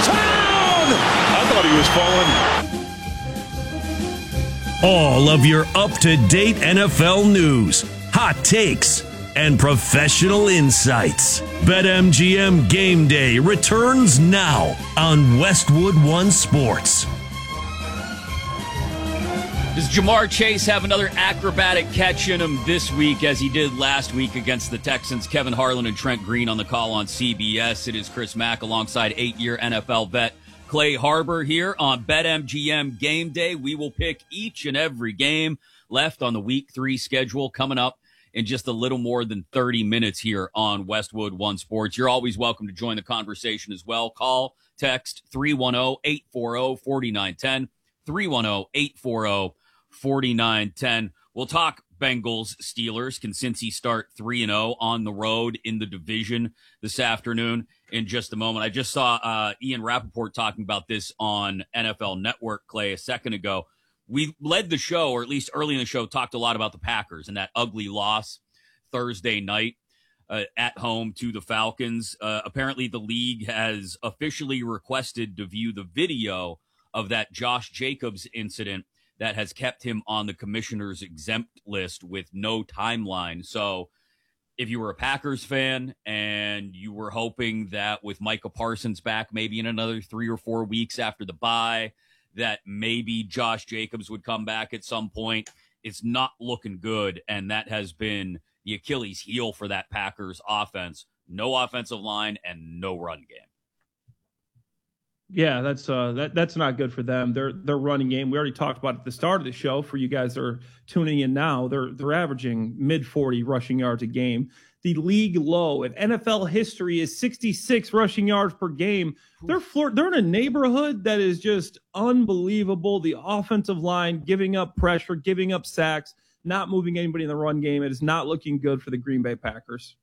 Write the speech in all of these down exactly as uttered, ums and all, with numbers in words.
Touchdown! I thought he was falling. All of your up-to-date N F L news, hot takes, and professional insights. BetMGM Game Day returns now on Westwood One Sports. Does Jamar Chase have another acrobatic catch in him this week as he did last week against the Texans? Kevin Harlan and Trent Green on the call on C B S. It is Chris Mack alongside eight-year N F L vet Clay Harbor here on BetMGM Game Day. We will pick each and every game left on the week three schedule coming up in just a little more than thirty minutes here on Westwood One Sports. You're always welcome to join the conversation as well. Call, text three one zero, eight four zero, four nine one zero, three one zero, eight four zero, four nine one zero. We'll talk Bengals Steelers. Can Cincy start three and oh on the road in the division this afternoon in just a moment? I just saw uh, Ian Rappaport talking about this on N F L Network, Clay, a second ago. We led the show, or at least early in the show, talked a lot about the Packers and that ugly loss Thursday night uh, at home to the Falcons. Uh, apparently, the league has officially requested to view the video of that Josh Jacobs incident that has kept him on the commissioner's exempt list with no timeline. So if you were a Packers fan and you were hoping that with Micah Parsons back maybe in another three or four weeks after the bye, that maybe Josh Jacobs would come back at some point, it's not looking good. And that has been the Achilles heel for that Packers offense. No offensive line and no run game. Yeah, that's uh, that that's not good for them. Their their running game. We already talked about it at the start of the show. For you guys that are tuning in now, they're they're averaging mid forty rushing yards a game. The league low in N F L history is sixty-six rushing yards per game. They're floor, they're in a neighborhood that is just unbelievable. The offensive line giving up pressure, giving up sacks, not moving anybody in the run game. It is not looking good for the Green Bay Packers.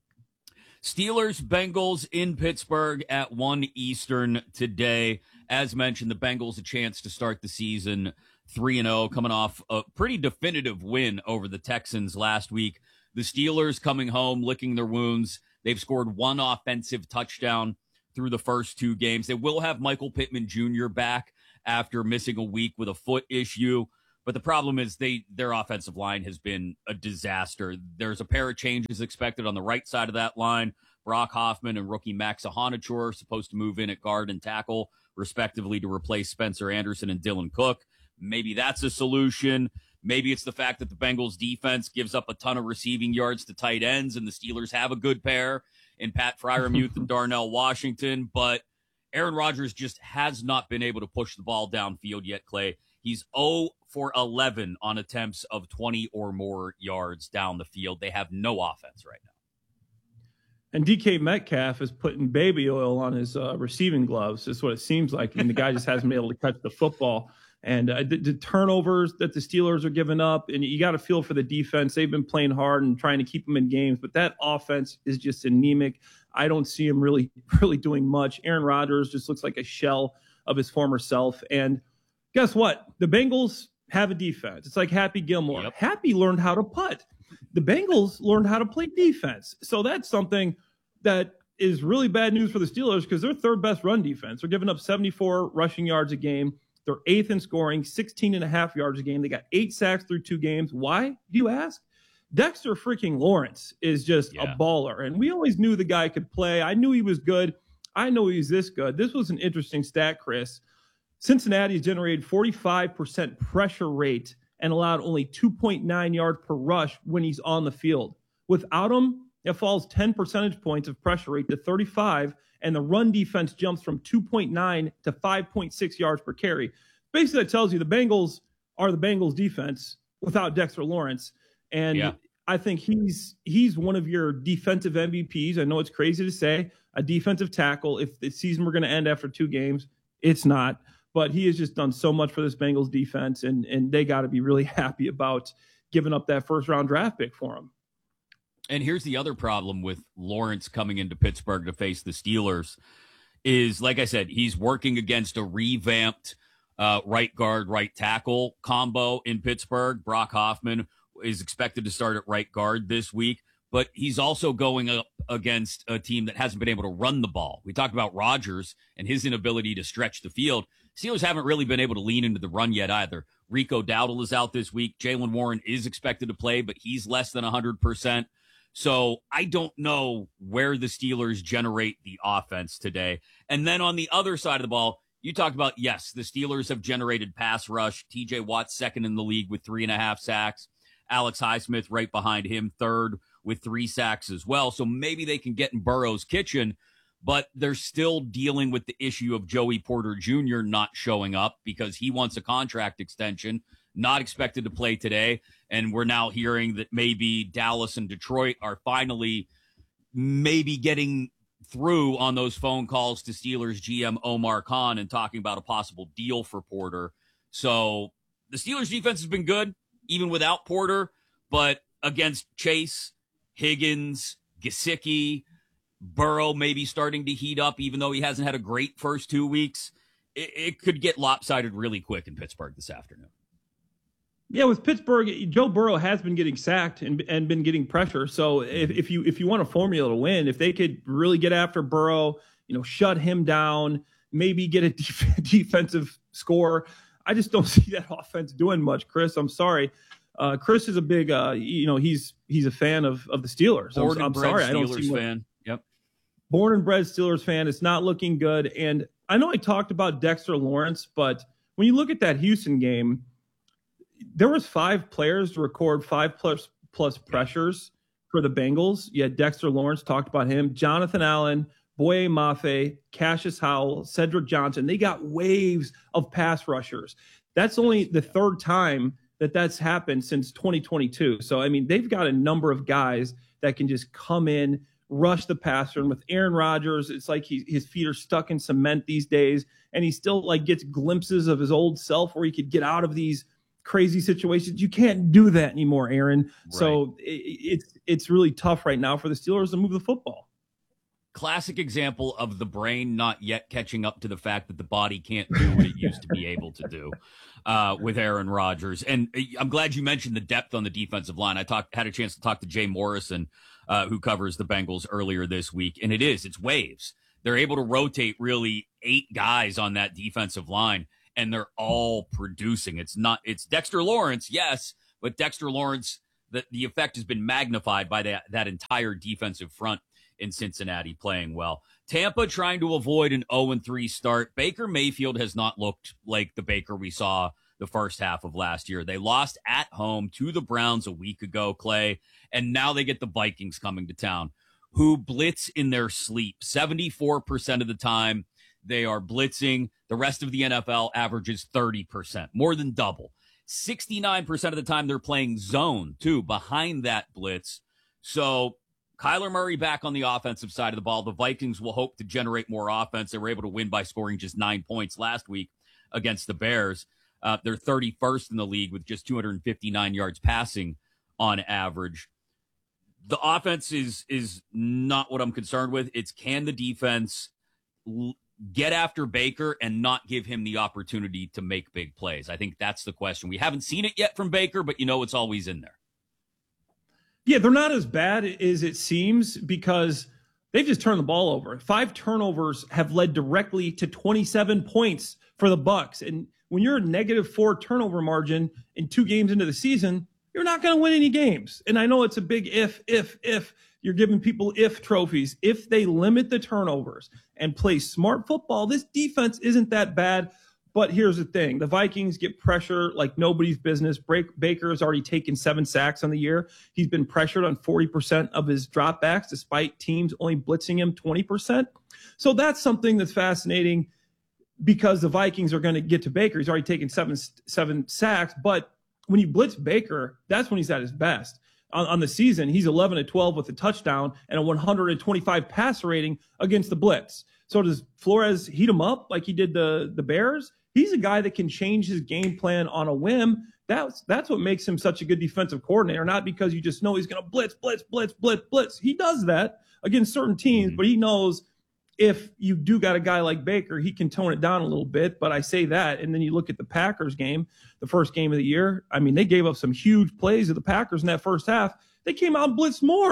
Steelers, Bengals in Pittsburgh at one Eastern today. As mentioned, the Bengals a chance to start the season three and oh, coming off a pretty definitive win over the Texans last week. The Steelers coming home, licking their wounds. They've scored one offensive touchdown through the first two games. They will have Michael Pittman Junior back after missing a week with a foot issue. But the problem is they their offensive line has been a disaster. There's a pair of changes expected on the right side of that line. Brock Hoffman and rookie Max Ahanature are supposed to move in at guard and tackle, respectively, to replace Spencer Anderson and Dylan Cook. Maybe that's a solution. Maybe it's the fact that the Bengals defense gives up a ton of receiving yards to tight ends, and the Steelers have a good pair in Pat Freiermuth and Darnell Washington. But Aaron Rodgers just has not been able to push the ball downfield yet, Clay. He's zero for eleven on attempts of twenty or more yards down the field. They have no offense right now. And D K Metcalf is putting baby oil on his uh, receiving gloves. That's what it seems like. I mean, the guy just hasn't been able to catch the football. And uh, the, the turnovers that the Steelers are giving up, and you got to feel for the defense. They've been playing hard and trying to keep them in games, but that offense is just anemic. I don't see him really, really doing much. Aaron Rodgers just looks like a shell of his former self. And guess what? The Bengals have a defense. It's like Happy Gilmore. Yep. Happy learned how to putt. The Bengals learned how to play defense. So that's something that is really bad news for the Steelers because they're third best run defense. They're giving up seventy-four rushing yards a game. They're eighth in scoring, sixteen and a half yards a game. They got eight sacks through two games. Why, do you ask? Dexter freaking Lawrence is just yeah. a baller. And we always knew the guy could play. I knew he was good. I know he's this good. This was an interesting stat, Chris. Cincinnati has generated forty-five percent pressure rate and allowed only two point nine yards per rush when he's on the field. Without him, it falls ten percentage points of pressure rate to thirty-five, and the run defense jumps from two point nine to five point six yards per carry. Basically, that tells you the Bengals are the Bengals defense without Dexter Lawrence. And yeah. I think he's he's one of your defensive M V Ps. I know it's crazy to say, a defensive tackle. If the season were going to end after two games, it's not. But he has just done so much for this Bengals defense, and, and they got to be really happy about giving up that first-round draft pick for him. And here's the other problem with Lawrence coming into Pittsburgh to face the Steelers is, like I said, he's working against a revamped uh, right guard, right tackle combo in Pittsburgh. Brock Hoffman is expected to start at right guard this week, but he's also going up against a team that hasn't been able to run the ball. We talked about Rodgers and his inability to stretch the field. Steelers haven't really been able to lean into the run yet either. Rico Dowdle is out this week. Jaylen Warren is expected to play, but he's less than one hundred percent. So I don't know where the Steelers generate the offense today. And then on the other side of the ball, you talked about, yes, the Steelers have generated pass rush. T J Watt second in the league with three and a half sacks. Alex Highsmith right behind him, third with three sacks as well. So maybe they can get in Burrow's kitchen, but they're still dealing with the issue of Joey Porter Junior not showing up because he wants a contract extension, not expected to play today. And we're now hearing that maybe Dallas and Detroit are finally maybe getting through on those phone calls to Steelers G M Omar Khan and talking about a possible deal for Porter. So the Steelers defense has been good, even without Porter, but against Chase, Higgins, Gesicki, Burrow maybe starting to heat up, even though he hasn't had a great first two weeks, it, it could get lopsided really quick in Pittsburgh this afternoon. Yeah, with Pittsburgh, Joe Burrow has been getting sacked and, and been getting pressure. So if, if you if you want a formula to win, if they could really get after Burrow, you know, shut him down, maybe get a def- defensive score, I just don't see that offense doing much, Chris. I'm sorry. Uh, Chris is a big, uh, you know, he's he's a fan of, of the Steelers. Born I'm, and I'm bred sorry, Steelers I don't see what, fan. Yep. Born and bred Steelers fan. It's not looking good. And I know I talked about Dexter Lawrence, but when you look at that Houston game, there was five players to record five plus plus pressures for the Bengals. You had Dexter Lawrence, talked about him, Jonathan Allen, Boye Mafe, Cassius Howell, Cedric Johnson. They got waves of pass rushers. That's only the third time that that's happened since twenty twenty-two. So, I mean, they've got a number of guys that can just come in, rush the passer. And with Aaron Rodgers, it's like he, his feet are stuck in cement these days. And he still like gets glimpses of his old self where he could get out of these crazy situations. You can't do that anymore, Aaron. Right. So it, it's it's really tough right now for the Steelers to move the football. Classic example of the brain not yet catching up to the fact that the body can't do what it used to be able to do uh, with Aaron Rodgers. And I'm glad you mentioned the depth on the defensive line. I talked had a chance to talk to Jay Morrison, uh, who covers the Bengals earlier this week. And it is, it's waves. They're able to rotate really eight guys on that defensive line, and they're all producing. It's not, it's Dexter Lawrence, yes, but Dexter Lawrence, the, the effect has been magnified by that, that entire defensive front in Cincinnati playing well. Tampa trying to avoid an oh and three start. Baker Mayfield has not looked like the Baker we saw the first half of last year. They lost at home to the Browns a week ago, Clay, and now they get the Vikings coming to town, who blitz in their sleep. seventy-four percent of the time they are blitzing. The rest of the N F L averages thirty percent, more than double. sixty-nine percent of the time they're playing zone, too, behind that blitz. So Kyler Murray back on the offensive side of the ball. The Vikings will hope to generate more offense. They were able to win by scoring just nine points last week against the Bears. Uh, they're thirty-first in the league with just two hundred fifty-nine yards passing on average. The offense is is not what I'm concerned with. It's can the defense l- get after Baker and not give him the opportunity to make big plays? I think that's the question. We haven't seen it yet from Baker, but you know it's always in there. Yeah, they're not as bad as it seems because they've just turned the ball over. Five turnovers have led directly to twenty-seven points for the Bucs. And when you're a negative four turnover margin in two games into the season, you're not going to win any games. And I know it's a big if, if, if. You're giving people if trophies. If they limit the turnovers and play smart football, this defense isn't that bad. But here's the thing. The Vikings get pressure like nobody's business. Break, Baker has already taken seven sacks on the year. He's been pressured on forty percent of his dropbacks, despite teams only blitzing him twenty percent. So that's something that's fascinating because the Vikings are going to get to Baker. He's already taken seven, seven sacks. But when you blitz Baker, that's when he's at his best. On, on the season, he's eleven to twelve with a touchdown and a one hundred twenty-five passer rating against the blitz. So does Flores heat him up like he did the, the Bears? He's a guy that can change his game plan on a whim. That's that's what makes him such a good defensive coordinator, not because you just know he's going to blitz, blitz, blitz, blitz, blitz. He does that against certain teams, but he knows if you do got a guy like Baker, he can tone it down a little bit. But I say that, and then you look at the Packers game, the first game of the year. I mean, they gave up some huge plays to the Packers in that first half. They came out and blitzed more.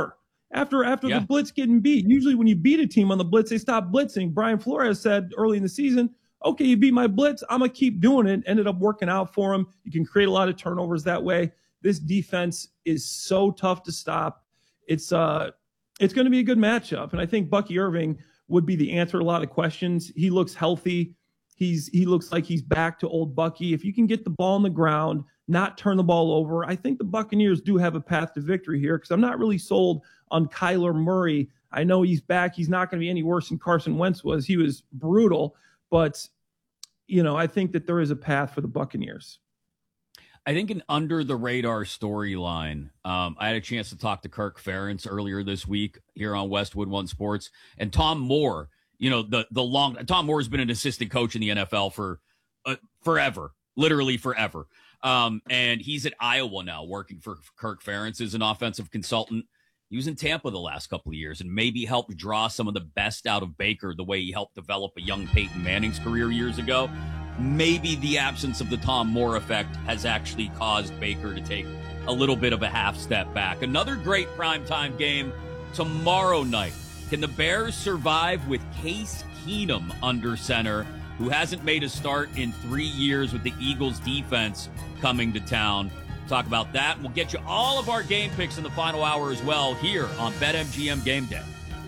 after after Yeah. the blitz getting beat. Usually when you beat a team on the blitz, they stop blitzing. Brian Flores said early in the season, okay, you beat my blitz, I'm going to keep doing it. Ended up working out for him. You can create a lot of turnovers that way. This defense is so tough to stop. It's uh, it's going to be a good matchup. And I think Bucky Irving would be the answer to a lot of questions. He looks healthy. He's He looks like he's back to old Bucky. If you can get the ball on the ground, not turn the ball over, I think the Buccaneers do have a path to victory here, because I'm not really sold on Kyler Murray. I know he's back. He's not going to be any worse than Carson Wentz was. He was brutal. But, you know, I think that there is a path for the Buccaneers. I think an under-the-radar storyline, um, I had a chance to talk to Kirk Ferentz earlier this week here on Westwood One Sports, and Tom Moore, you know, the the long – Tom Moore has been an assistant coach in the N F L for uh, forever, literally forever. Um, and he's at Iowa now working for Kirk Ferentz as an offensive consultant. He was in Tampa the last couple of years and maybe helped draw some of the best out of Baker the way he helped develop a young Peyton Manning's career years ago. Maybe the absence of the Tom Moore effect has actually caused Baker to take a little bit of a half step back. Another great primetime game tomorrow night. Can the Bears survive with Case Keenum under center, who hasn't made a start in three years with the Eagles defense coming to town? Talk about that, and we'll get you all of our game picks in the final hour as well here on BetMGM Game Day.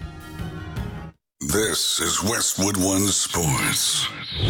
This is Westwood One Sports.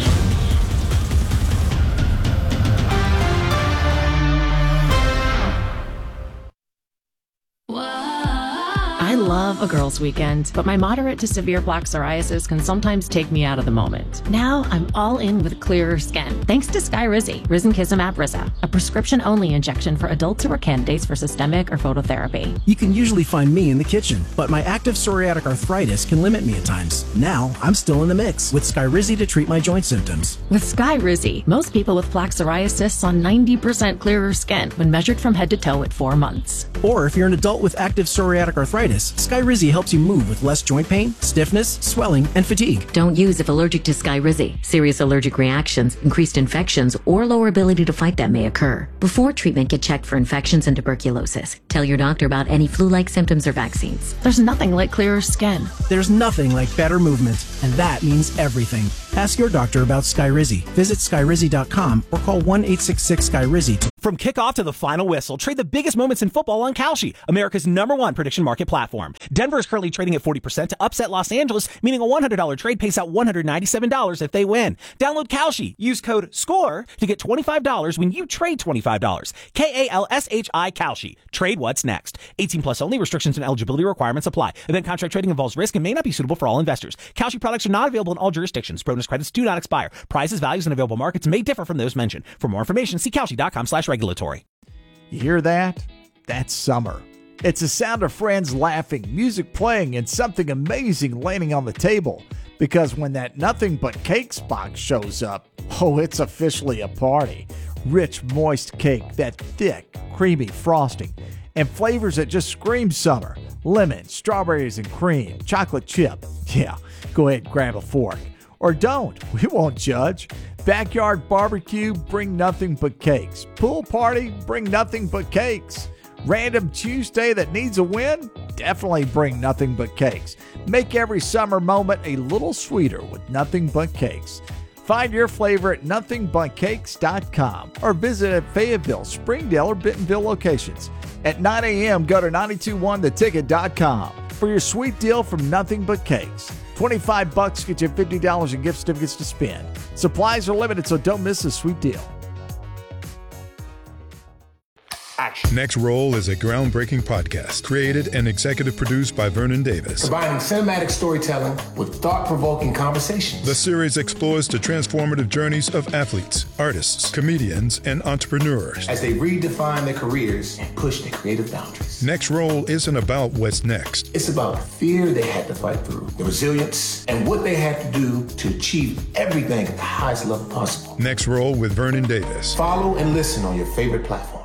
I love a girl's weekend, but my moderate to severe plaque psoriasis can sometimes take me out of the moment. Now I'm all in with clearer skin, thanks to Skyrizi, Risankizumab Risa, a prescription-only injection for adults who are candidates for systemic or phototherapy. You can usually find me in the kitchen, but my active psoriatic arthritis can limit me at times. Now I'm still in the mix with Skyrizi to treat my joint symptoms. With Skyrizi, most people with plaque psoriasis saw ninety percent clearer skin when measured from head to toe at four months. Or if you're an adult with active psoriatic arthritis, Skyrizi helps you move with less joint pain, stiffness, swelling, and fatigue. Don't use if allergic to Skyrizi. Serious allergic reactions, increased infections, or lower ability to fight them may occur. Before treatment, get checked for infections and tuberculosis. Tell your doctor about any flu-like symptoms or vaccines. There's nothing like clearer skin. There's nothing like better movement, and that means everything. Ask your doctor about Skyrizi. Visit Skyrizi dot com or call one eight six six Skyrizi. From kickoff to the final whistle, trade the biggest moments in football on Kalshi, America's number one prediction market platform. Denver is currently trading at forty percent to upset Los Angeles, meaning a one hundred dollars trade pays out one hundred ninety-seven dollars if they win. Download Kalshi. Use code SCORE to get twenty-five dollars when you trade twenty-five dollars. K A L S H I Kalshi. Trade what's next. eighteen plus only. Restrictions and eligibility requirements apply. Event contract trading involves risk and may not be suitable for all investors. Kalshi products are not available in all jurisdictions. Bonus credits do not expire. Prices, values, and available markets may differ from those mentioned. For more information, see Kalshi dot com slash regulatory. You hear that? That's summer. It's the sound of friends laughing, music playing, and something amazing landing on the table. Because when that Nothing But Cakes box shows up, oh, it's officially a party. Rich, moist cake, that thick, creamy frosting, and flavors that just scream summer. Lemon, strawberries and cream, chocolate chip. Yeah, go ahead and grab a fork. Or don't, we won't judge. Backyard barbecue, bring nothing but cakes. Pool party, bring nothing but cakes. Random Tuesday that needs a win? Definitely bring nothing but cakes. Make every summer moment a little sweeter with Nothing But Cakes. Find your flavor at nothing but cakes dot com or visit at Fayetteville, Springdale, or Bentonville locations. At nine a.m., go to nine two one the ticket dot com for your sweet deal from Nothing But Cakes. twenty-five bucks get you fifty dollars in gift certificates to spend. Supplies are limited, so don't miss this sweet deal. Next Roll is a groundbreaking podcast created and executive produced by Vernon Davis. Combining cinematic storytelling with thought-provoking conversations. The series explores the transformative journeys of athletes, artists, comedians, and entrepreneurs as they redefine their careers and push their creative boundaries. Next Roll isn't about what's next. It's about the fear they had to fight through, the resilience, and what they had to do to achieve everything at the highest level possible. Next Roll with Vernon Davis. Follow and listen on your favorite platform.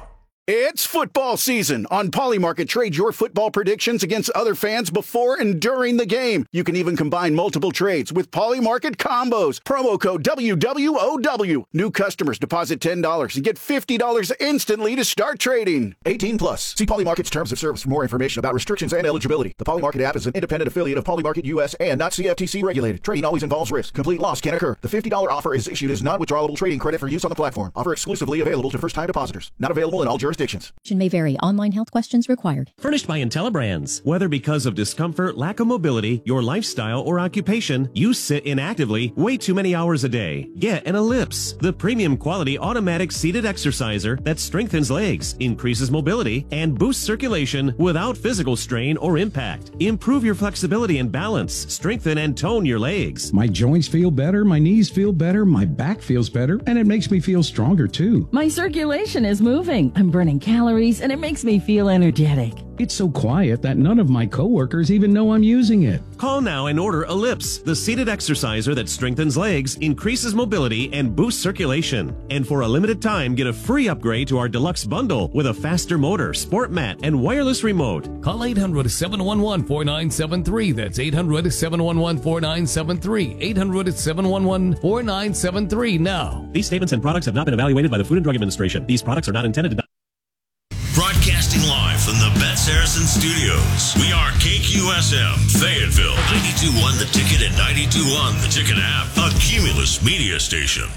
It's football season. On Polymarket, trade your football predictions against other fans before and during the game. You can even combine multiple trades with Polymarket combos. Promo code W W O W. New customers deposit ten dollars and get fifty dollars instantly to start trading. eighteen plus. See Polymarket's terms of service for more information about restrictions and eligibility. The Polymarket app is an independent affiliate of Polymarket U S and not C F T C regulated. Trading always involves risk. Complete loss can occur. The fifty dollars offer is issued as non-withdrawable trading credit for use on the platform. Offer exclusively available to first-time depositors. Not available in all jurisdictions. May vary. Online health questions required. Furnished by IntelliBrands. Whether because of discomfort, lack of mobility, your lifestyle, or occupation, you sit inactively way too many hours a day. Get an Ellipse, the premium quality automatic seated exerciser that strengthens legs, increases mobility, and boosts circulation without physical strain or impact. Improve your flexibility and balance. Strengthen and tone your legs. My joints feel better, my knees feel better, my back feels better, and it makes me feel stronger too. My circulation is moving. I'm burning calories, and it makes me feel energetic. It's so quiet that none of my coworkers even know I'm using it. Call now and order Ellipse, the seated exerciser that strengthens legs, increases mobility, and boosts circulation. And for a limited time, get a free upgrade to our deluxe bundle with a faster motor, sport mat, and wireless remote. Call eight hundred, seven one one, four nine seven three. That's eight hundred, seven one one, four nine seven three. eight hundred, seven one one, four nine seven three now. These statements and products have not been evaluated by the Food and Drug Administration. These products are not intended to... Broadcasting live from the Bet Saracen Studios. We are K Q S M, Fayetteville, ninety-two point one The Ticket and ninety-two point one The Ticket app, a Cumulus media station.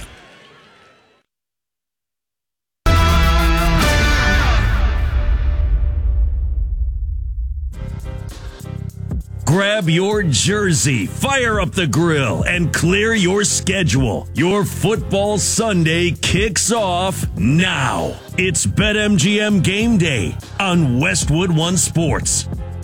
Grab your jersey, fire up the grill, and clear your schedule. Your football Sunday kicks off now. It's BetMGM Game Day on Westwood One Sports.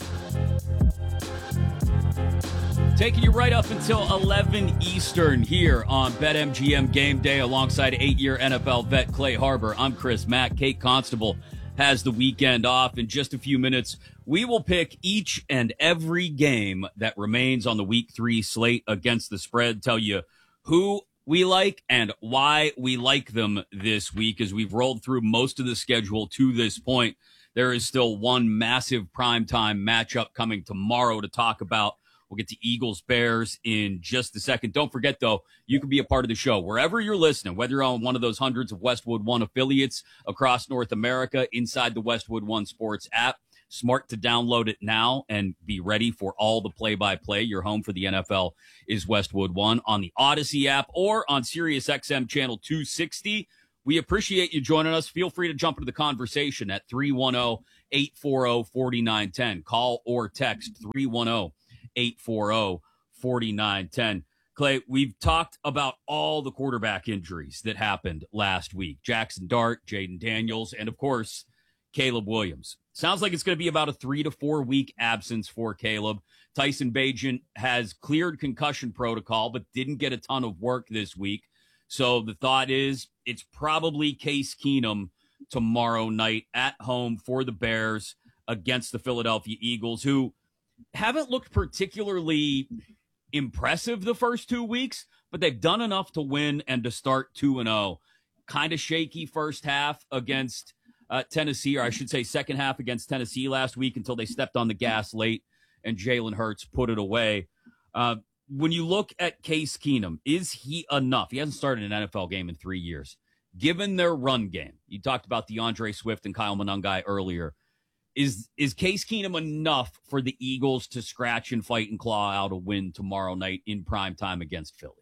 Taking you right up until eleven Eastern here on BetMGM Game Day alongside eight-year N F L vet Clay Harbor. I'm Chris Mack. Kate Constable has the weekend off. In just a few minutes, we will pick each and every game that remains on the week three slate against the spread, tell you who we like and why we like them this week. As we've rolled through most of the schedule to this point, there is still one massive primetime matchup coming tomorrow to talk about. We'll get to Eagles-Bears in just a second. Don't forget, though, you can be a part of the show wherever you're listening, whether you're on one of those hundreds of Westwood One affiliates across North America, inside the Westwood One Sports app. Smart to download it now and be ready for all the play-by-play. Your home for the N F L is Westwood One on the Odyssey app or on SiriusXM channel two sixty. We appreciate you joining us. Feel free to jump into the conversation at three one zero, eight four zero, four nine one zero. Call or text three one zero, eight four zero, four nine one zero. Clay, we've talked about all the quarterback injuries that happened last week. Jackson Dart, Jaden Daniels, and, of course, Caleb Williams. Sounds like it's going to be about a three to four week absence for Caleb. Tyson Bagent has cleared concussion protocol, but didn't get a ton of work this week. So the thought is it's probably Case Keenum tomorrow night at home for the Bears against the Philadelphia Eagles, who haven't looked particularly impressive the first two weeks, but they've done enough to win and to start two and oh. Kind of shaky first half against Uh, Tennessee, or I should say second half against Tennessee last week until they stepped on the gas late and Jalen Hurts put it away. Uh, when you look at Case Keenum, is he enough? He hasn't started an N F L game in three years. Given their run game, you talked about DeAndre Swift and Kyle Monangai earlier. Is, is Case Keenum enough for the Eagles to scratch and fight and claw out a win tomorrow night in prime time against Philly?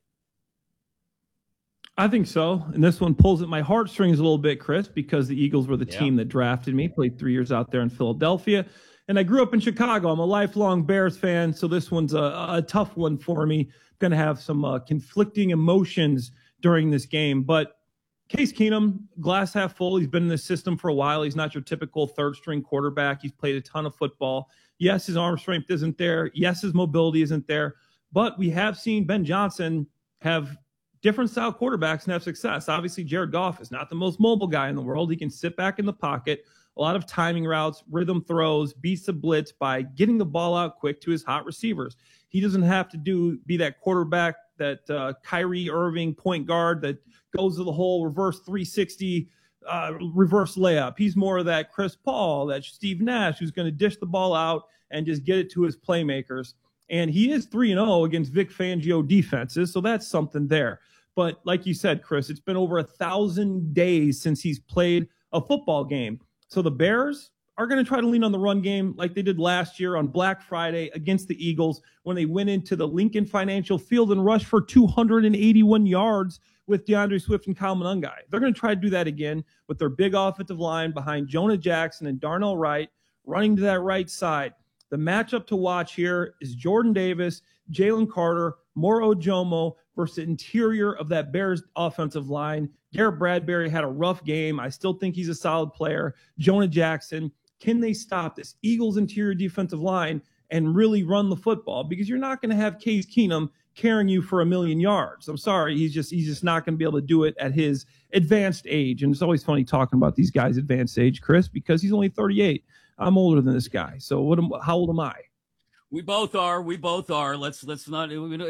I think so. And this one pulls at my heartstrings a little bit, Chris, because the Eagles were the yeah. team that drafted me, played three years out there in Philadelphia. And I grew up in Chicago. I'm a lifelong Bears fan, so this one's a, a tough one for me. Going to have some uh, conflicting emotions during this game. But Case Keenum, glass half full. He's been in the system for a while. He's not your typical third-string quarterback. He's played a ton of football. Yes, his arm strength isn't there. Yes, his mobility isn't there. But we have seen Ben Johnson have different style quarterbacks and have success. Obviously, Jared Goff is not the most mobile guy in the world. He can sit back in the pocket, a lot of timing routes, rhythm throws, beats the blitz by getting the ball out quick to his hot receivers. He doesn't have to do be that quarterback, that uh, Kyrie Irving point guard that goes to the hole, reverse three sixty uh, reverse layup. He's more of that Chris Paul, that Steve Nash, who's going to dish the ball out and just get it to his playmakers. And he is three and oh against Vic Fangio defenses, so that's something there. But like you said, Chris, it's been over a thousand days since he's played a football game. So the Bears are going to try to lean on the run game like they did last year on Black Friday against the Eagles when they went into the Lincoln Financial Field and rushed for two hundred eighty-one yards with DeAndre Swift and Kyle Monangai. They're going to try to do that again with their big offensive line behind Jonah Jackson and Darnell Wright running to that right side. The matchup to watch here is Jordan Davis, Jalen Carter, Moro Ojomo versus the interior of that Bears offensive line. Garrett Bradbury had a rough game. I still think he's a solid player. Jonah Jackson. Can they stop this Eagles interior defensive line and really run the football? Because you're not going to have Case Keenum carrying you for a million yards. I'm sorry. He's just he's just not going to be able to do it at his advanced age. And it's always funny talking about these guys' advanced age, Chris, because he's only thirty-eight. I'm older than this guy. So what? Am, how old am I? We both are. We both are. Let's let's not.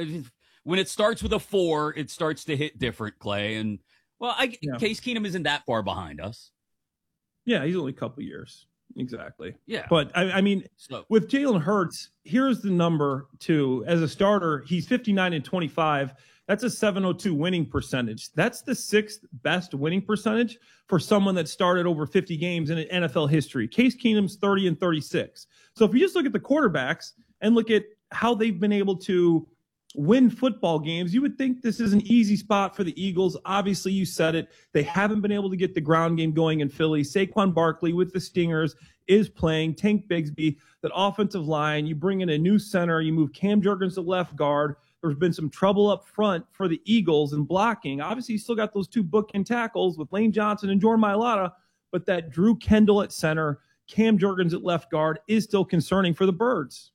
When it starts with a four, it starts to hit different, Clay. And well, I, yeah. Case Keenum isn't that far behind us. Yeah, he's only a couple years. Exactly. Yeah. But I, I mean, so, with Jalen Hurts, here's the number two. As a starter, he's fifty-nine and twenty-five. That's a seven oh two winning percentage. That's the sixth best winning percentage for someone that started over fifty games in N F L history. Case Keenum's thirty and thirty-six. So if you just look at the quarterbacks and look at how they've been able to win football games, you would think this is an easy spot for the Eagles. Obviously, you said it. They haven't been able to get the ground game going in Philly. Saquon Barkley with the Stingers is playing. Tank Bigsby, that offensive line. You bring in a new center. You move Cam Jurgens to left guard. There's been some trouble up front for the Eagles in blocking. Obviously, you still got those two bookend tackles with Lane Johnson and Jordan Mailata, but that Drew Kendall at center, Cam Jurgens at left guard is still concerning for the Birds.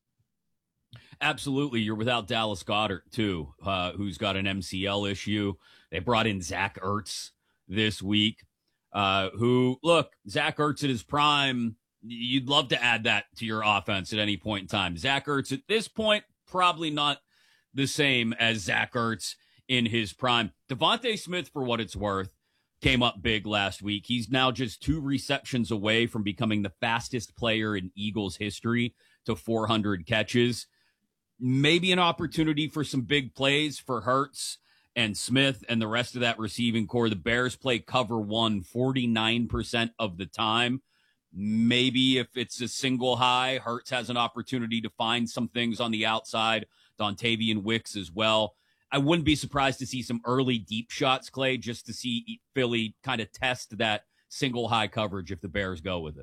Absolutely. You're without Dallas Goedert, too, uh, who's got an M C L issue. They brought in Zach Ertz this week, uh, who, look, Zach Ertz at his prime, you'd love to add that to your offense at any point in time. Zach Ertz at this point, probably not the same as Zach Ertz in his prime. Devontae Smith, for what it's worth, came up big last week. He's now just two receptions away from becoming the fastest player in Eagles history to four hundred catches. Maybe an opportunity for some big plays for Hurts and Smith and the rest of that receiving core. The Bears play cover one forty-nine percent of the time. Maybe if it's a single high, Hurts has an opportunity to find some things on the outside. Dontavian Wicks as well. I wouldn't be surprised to see some early deep shots, Clay, just to see Philly kind of test that single high coverage if the Bears go with it.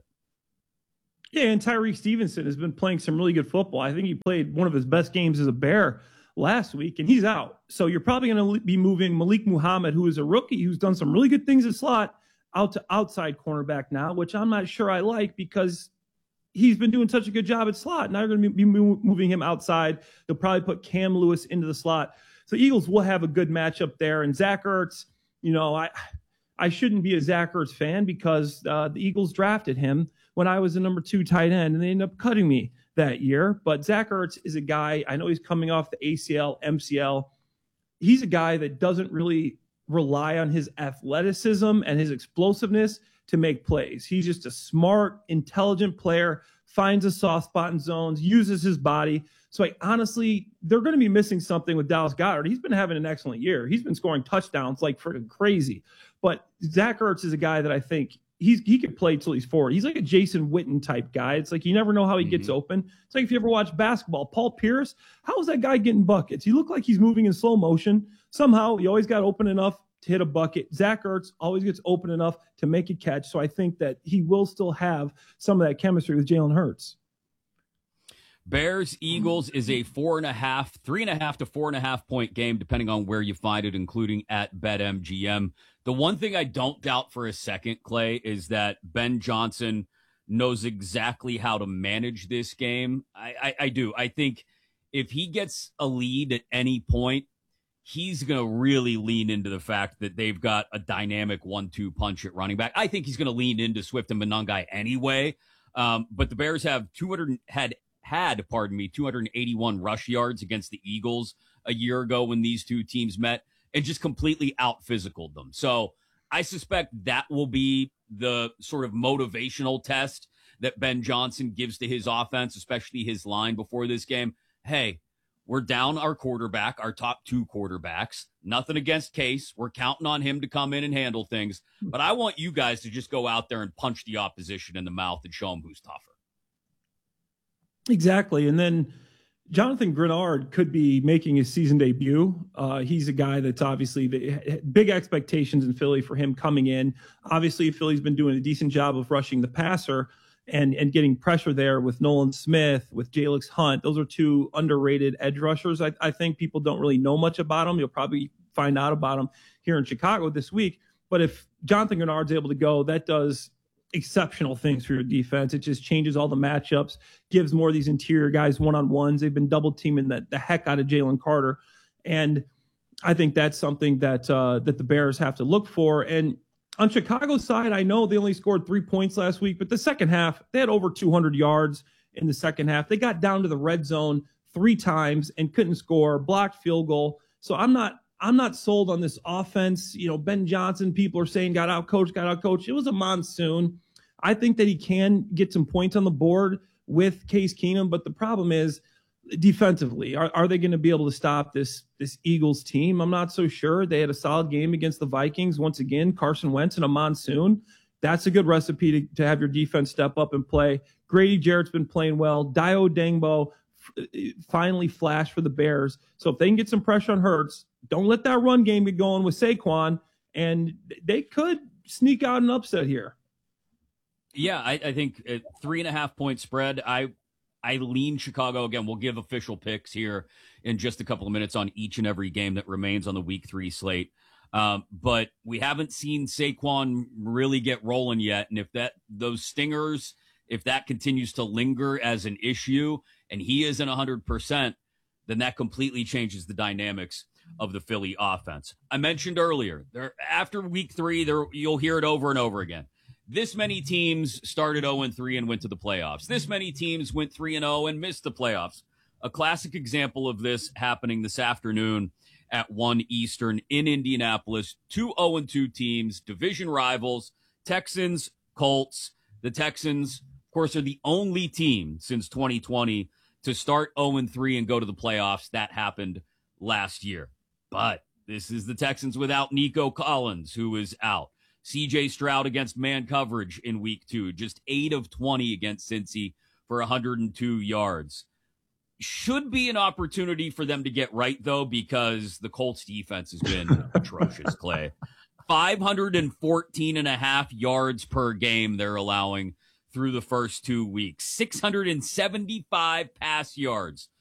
Yeah, and Tyreek Stevenson has been playing some really good football. I think he played one of his best games as a Bear last week, and he's out. So you're probably going to be moving Malik Muhammad, who is a rookie, who's done some really good things at slot, out to outside cornerback now, which I'm not sure I like because he's been doing such a good job at slot. Now you're going to be moving him outside. They'll probably put Cam Lewis into the slot. So Eagles will have a good matchup there. And Zach Ertz, you know, I I shouldn't be a Zach Ertz fan because uh, the Eagles drafted him when I was the number two tight end, and they ended up cutting me that year. But Zach Ertz is a guy, I know he's coming off the A C L, M C L. He's a guy that doesn't really rely on his athleticism and his explosiveness to make plays. He's just a smart, intelligent player, finds a soft spot in zones, uses his body. So I honestly, they're going to be missing something with Dallas Goedert. He's been having an excellent year. He's been scoring touchdowns like freaking crazy. But Zach Ertz is a guy that I think he's he could play till he's forty. He's like a Jason Witten type guy. It's like you never know how he mm-hmm. gets open. It's like if you ever watch basketball, Paul Pierce, how is that guy getting buckets? He looked like he's moving in slow motion. Somehow he always got open enough to hit a bucket. Zach Ertz always gets open enough to make a catch. So I think that he will still have some of that chemistry with Jalen Hurts. Bears Eagles is a four and a half, three and a half to four and a half point game, depending on where you find it, including at BetMGM. The one thing I don't doubt for a second, Clay, is that Ben Johnson knows exactly how to manage this game. I, I, I do. I think if he gets a lead at any point, he's going to really lean into the fact that they've got a dynamic one two punch at running back. I think he's going to lean into Swift and Monangai anyway. Um, but the Bears have two hundred had had, pardon me, two hundred eighty-one rush yards against the Eagles a year ago when these two teams met and just completely out-physicaled them. So I suspect that will be the sort of motivational test that Ben Johnson gives to his offense, especially his line before this game. Hey, we're down our quarterback, our top two quarterbacks. Nothing against Case. We're counting on him to come in and handle things. But I want you guys to just go out there and punch the opposition in the mouth and show them who's tougher. Exactly. And then Jonathan Grenard could be making his season debut. Uh, he's a guy that's obviously the, big expectations in Philly for him coming in. Obviously, Philly's been doing a decent job of rushing the passer and, and getting pressure there with Nolan Smith, with Jalix Hunt. Those are two underrated edge rushers. I, I think people don't really know much about them. You'll probably find out about them here in Chicago this week. But if Jonathan Grenard's able to go, that does exceptional things for your defense. It just changes all the matchups, gives more of these interior guys one-on-ones. They've been double teaming the, the heck out of Jalen Carter. And I think that's something that uh, that the Bears have to look for. And on Chicago's side, I know they only scored three points last week, but the second half, they had over two hundred yards in the second half. They got down to the red zone three times and couldn't score, blocked field goal. So I'm not I'm not sold on this offense. You know, Ben Johnson, people are saying got out coached, got out coached. It was a monsoon. I think that he can get some points on the board with Case Keenum, but the problem is defensively. Are, are they going to be able to stop this this Eagles team? I'm not so sure. They had a solid game against the Vikings. Once again, Carson Wentz in a monsoon. That's a good recipe to, to have your defense step up and play. Grady Jarrett's been playing well. Dio Dangbo finally flashed for the Bears. So if they can get some pressure on Hurts, don't let that run game get going with Saquon, and they could sneak out an upset here. Yeah, I, I think a three and a half point spread. I I lean Chicago. Again, we'll give official picks here in just a couple of minutes on each and every game that remains on the week three slate. Um, but we haven't seen Saquon really get rolling yet. And if that those stingers, if that continues to linger as an issue and he isn't one hundred percent, then that completely changes the dynamics of the Philly offense. I mentioned earlier, there after week three, there you'll hear it over and over again. This many teams started oh and three and went to the playoffs. This many teams went three and oh and missed the playoffs. A classic example of this happening this afternoon at one Eastern in Indianapolis. Two oh and two teams, division rivals, Texans, Colts. The Texans, of course, are the only team since twenty twenty to start oh and three and go to the playoffs. That happened last year. But this is the Texans without Nico Collins, who is out. C J Stroud against man coverage in week two, just eight of twenty against Cincy for one hundred two yards. Should be an opportunity for them to get right, though, because the Colts defense has been atrocious, Clay. five hundred fourteen and a half yards per game they're allowing through the first two weeks. six hundred seventy-five pass yards